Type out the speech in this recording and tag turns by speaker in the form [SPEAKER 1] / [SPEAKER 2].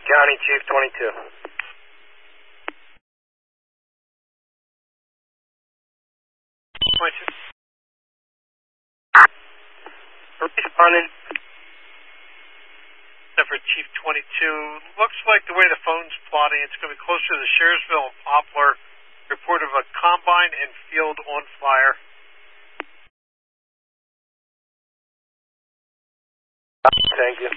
[SPEAKER 1] County Chief 22. Responding.
[SPEAKER 2] For Chief 22, looks like the way the phone's plotting, it's going to be closer to the Sheriffsville and Poplar. Report of a combine and field on fire.
[SPEAKER 1] Thank you.